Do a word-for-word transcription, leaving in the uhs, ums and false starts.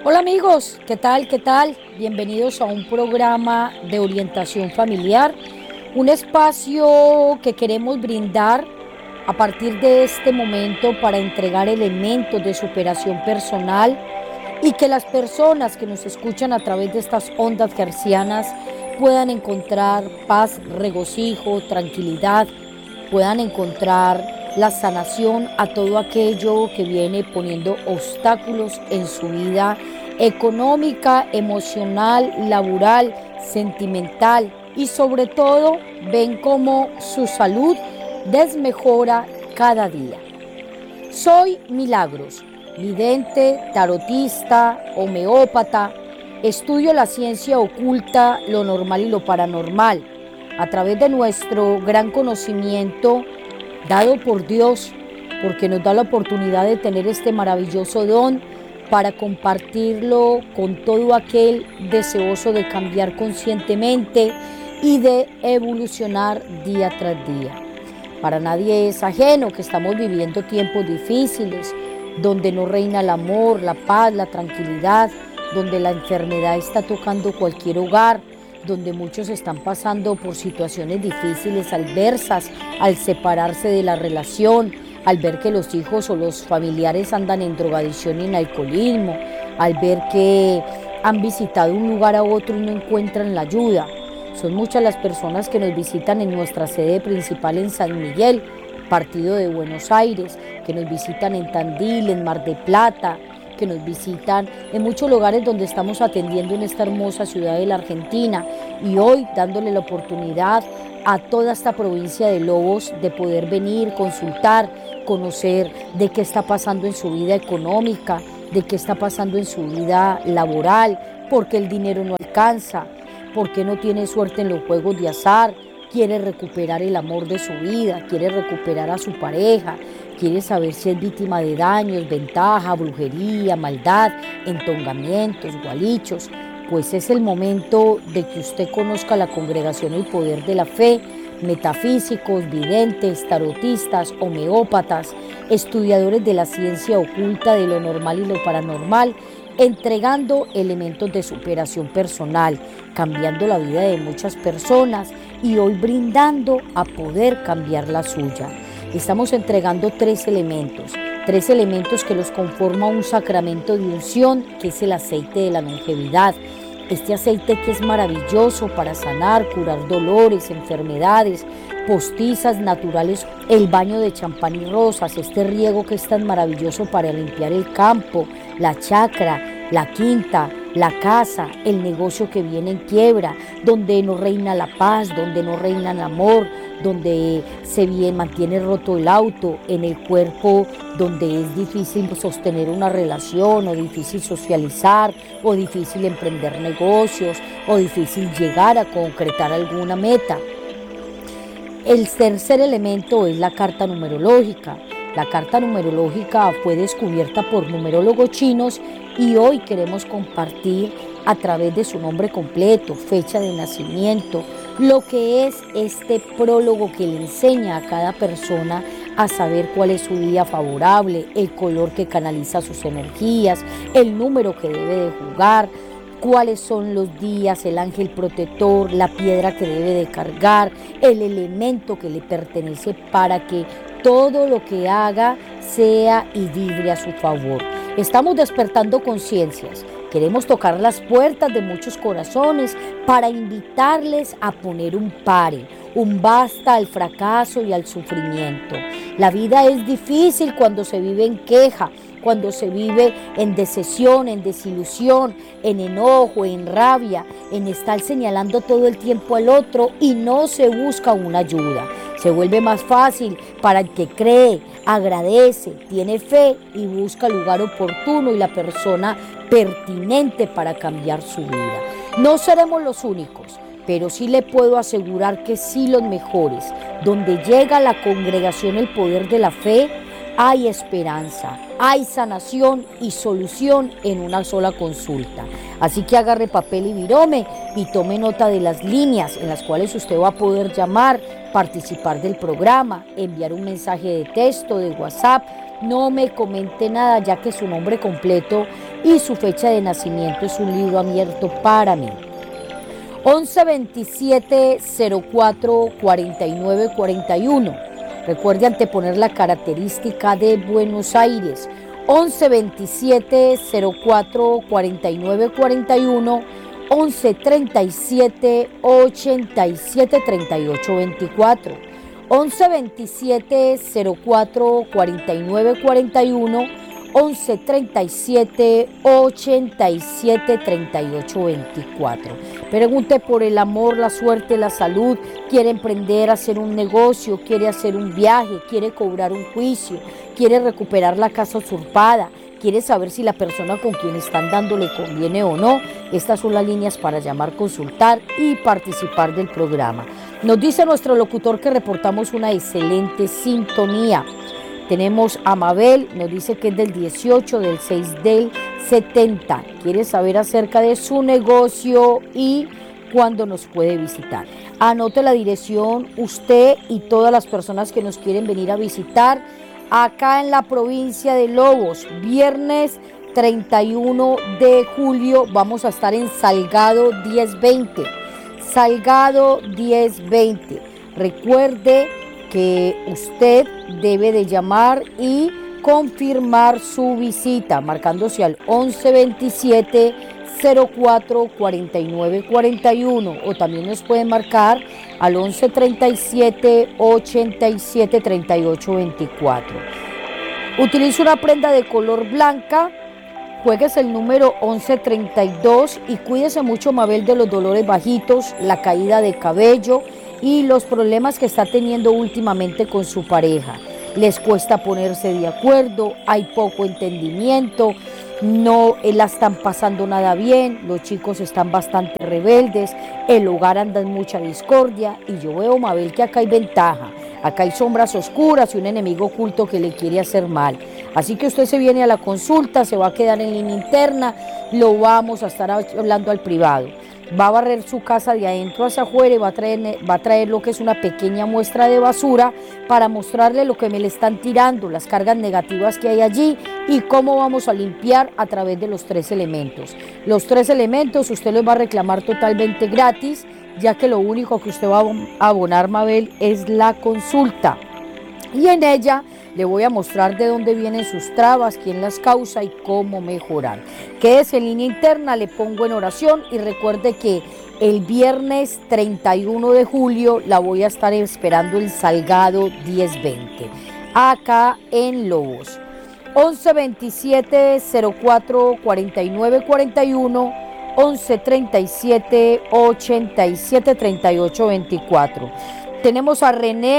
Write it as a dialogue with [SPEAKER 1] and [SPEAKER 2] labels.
[SPEAKER 1] Hola amigos, ¿qué tal? ¿Qué tal? Bienvenidos a un programa de orientación familiar, un espacio que queremos brindar a partir de este momento para entregar elementos de superación personal y que las personas que nos escuchan a través de estas ondas hercianas puedan encontrar paz, regocijo, tranquilidad, puedan encontrar la sanación a todo aquello que viene poniendo obstáculos en su vida económica, emocional, laboral, sentimental y sobre todo ven cómo su salud desmejora cada día. Soy Milagros, vidente, tarotista, homeópata. Estudio la ciencia oculta, lo normal y lo paranormal. A través de nuestro gran conocimiento dado por Dios, porque nos da la oportunidad de tener este maravilloso don para compartirlo con todo aquel deseoso de cambiar conscientemente y de evolucionar día tras día. Para nadie es ajeno que estamos viviendo tiempos difíciles, donde no reina el amor, la paz, la tranquilidad, donde la enfermedad está tocando cualquier hogar, donde muchos están pasando por situaciones difíciles, adversas, al separarse de la relación, al ver que los hijos o los familiares andan en drogadicción y en alcoholismo, al ver que han visitado un lugar a otro y no encuentran la ayuda. Son muchas las personas que nos visitan en nuestra sede principal en San Miguel, partido de Buenos Aires, que nos visitan en Tandil, en Mar de Plata, que nos visitan en muchos lugares donde estamos atendiendo en esta hermosa ciudad de la Argentina y hoy dándole la oportunidad a toda esta provincia de Lobos de poder venir, consultar, conocer de qué está pasando en su vida económica, de qué está pasando en su vida laboral, porque el dinero no alcanza, porque no tiene suerte en los juegos de azar, quiere recuperar el amor de su vida, quiere recuperar a su pareja, quiere saber si es víctima de daños, ventaja, brujería, maldad, entongamientos, gualichos. Pues es el momento de que usted conozca la congregación El Poder de la Fe, metafísicos, videntes, tarotistas, homeópatas, estudiadores de la ciencia oculta, de lo normal y lo paranormal, entregando elementos de superación personal, cambiando la vida de muchas personas y hoy brindando a poder cambiar la suya. Estamos entregando tres elementos, tres elementos que los conforma un sacramento de unción, que es el aceite de la longevidad. Este aceite que es maravilloso para sanar, curar dolores, enfermedades, postizas naturales, el baño de champán y rosas, este riego que es tan maravilloso para limpiar el campo, la chacra, la quinta, la casa, el negocio que viene en quiebra, donde no reina la paz, donde no reina el amor, donde se bien mantiene roto el auto, en el cuerpo donde es difícil sostener una relación o difícil socializar o difícil emprender negocios o difícil llegar a concretar alguna meta. El tercer elemento es la carta numerológica. La carta numerológica fue descubierta por numerólogos chinos y hoy queremos compartir a través de su nombre completo, fecha de nacimiento, lo que es este prólogo que le enseña a cada persona a saber cuál es su día favorable, el color que canaliza sus energías, el número que debe de jugar, cuáles son los días, el ángel protector, la piedra que debe de cargar, el elemento que le pertenece para que todo lo que haga sea y vibre a su favor. Estamos despertando conciencias. Queremos tocar las puertas de muchos corazones para invitarles a poner un pare, un basta al fracaso y al sufrimiento. La vida es difícil cuando se vive en queja, cuando se vive en decepción, en desilusión, en enojo, en rabia, en estar señalando todo el tiempo al otro y no se busca una ayuda. Se vuelve más fácil para el que cree, agradece, tiene fe y busca el lugar oportuno y la persona pertinente para cambiar su vida. No seremos los únicos, pero sí le puedo asegurar que sí los mejores. Donde llega la congregación El Poder de la Fe, hay esperanza, hay sanación y solución en una sola consulta. Así que agarre papel y virome y tome nota de las líneas en las cuales usted va a poder llamar, participar del programa, enviar un mensaje de texto, de WhatsApp, no me comente nada, ya que su nombre completo y su fecha de nacimiento es un libro abierto para mí. once veintisiete cero cuatro cuarenta y nueve cuarenta y uno. Recuerde anteponer la característica de Buenos Aires. once veintisiete cero cuatro cuarenta y nueve cuarenta y uno. once treinta y siete ochenta y siete treinta y ocho veinticuatro. once veintisiete cero cuatro cuarenta y nueve cuarenta y uno. once treinta y siete ochenta y siete treinta y ocho veinticuatro. Pregunte por el amor, la suerte, la salud. Quiere emprender, hacer un negocio, quiere hacer un viaje, quiere cobrar un juicio, quiere recuperar la casa usurpada, quiere saber si la persona con quien están dando le conviene o no. Estas son las líneas para llamar, consultar y participar del programa. Nos dice nuestro locutor que reportamos una excelente sintonía. Tenemos a Mabel, nos dice que es del dieciocho del seis del setenta. Quiere saber acerca de su negocio y cuándo nos puede visitar. Anote la dirección, usted y todas las personas que nos quieren venir a visitar acá en la provincia de Lobos. Viernes treinta y uno de julio vamos a estar en Salgado diez veinte. Salgado diez veinte. Recuerde que usted debe de llamar y confirmar su visita marcándose al once veintisiete cero cuatro cuarenta y nueve cuarenta y uno, o también nos pueden marcar al once treinta y siete ochenta y siete treinta y ocho veinticuatro. Utilice una prenda de color blanca, juegues el número once treinta y dos y cuídese mucho, Mabel, de los dolores bajitos, la caída de cabello y los problemas que está teniendo últimamente con su pareja. Les cuesta ponerse de acuerdo, hay poco entendimiento, no la están pasando nada bien, los chicos están bastante rebeldes, el hogar anda en mucha discordia y yo veo, Mabel, que acá hay ventaja, acá hay sombras oscuras y un enemigo oculto que le quiere hacer mal. Así que usted se viene a la consulta, se va a quedar en línea interna, lo vamos a estar hablando al privado. Va a barrer su casa de adentro hacia afuera y va a traer, va a traer lo que es una pequeña muestra de basura para mostrarle lo que me le están tirando, las cargas negativas que hay allí y cómo vamos a limpiar a través de los tres elementos. Los tres elementos usted los va a reclamar totalmente gratis, ya que lo único que usted va a abonar, Mabel, es la consulta. Y en ella le voy a mostrar de dónde vienen sus trabas, quién las causa y cómo mejorar. Quédese en línea interna, le pongo en oración y recuerde que el viernes treinta y uno de julio la voy a estar esperando en Salgado diez veinte, acá en Lobos. once veintisiete cero cuatro cuarenta y nueve cuarenta y uno, once treinta y siete ochenta y siete treinta y ocho veinticuatro. Tenemos a René